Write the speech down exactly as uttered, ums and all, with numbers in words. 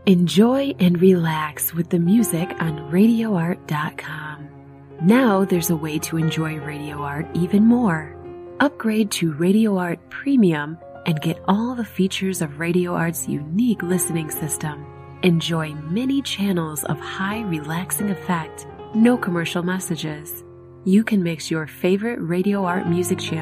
Enjoy and relax with the music on radio art dot com. Now there's a way to enjoy Radio Art even more. Upgrade to Radio Art Premium and get all the features of Radio Art's unique listening system. Enjoy many channels of high relaxing effect, no commercial messages. You can mix your favorite Radio Art music channel